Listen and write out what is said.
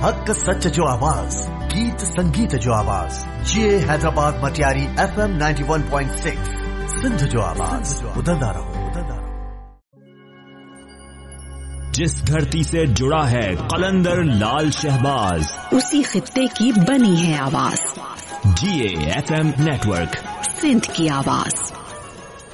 हक सच जो आवाज, गीत संगीत जो आवाज, ये हैदराबाद मटियारी FM 91.6 सिंध जो आवाज, उदंदा रहो। जिस धरती से जुड़ा है कलंदर लाल शहबाज, उसी खित्ते की बनी है आवाज। GA FM नेटवर्क, सिंध की आवाज।